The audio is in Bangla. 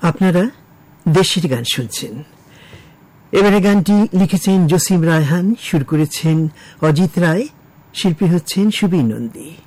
আপনারা দেশের গান শুনছেন। এবারে গানটি লিখেছেন জসিম রায়হান, সুর করেছেন অজিত রায়, শিল্পী হচ্ছেন সুবীর নন্দী।